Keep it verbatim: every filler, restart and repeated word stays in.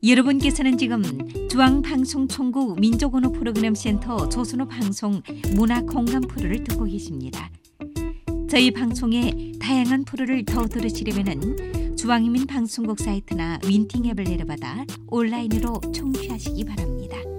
여러분께서는 지금 중앙방송총국 민족언어 프로그램 센터 조선어 방송 문화 공감 프로를 듣고 계십니다. 저희 방송의 다양한 프로를 더 들으시려면 중앙인민 방송국 사이트나 윈팅 앱을 내려받아 온라인으로 청취하시기 바랍니다.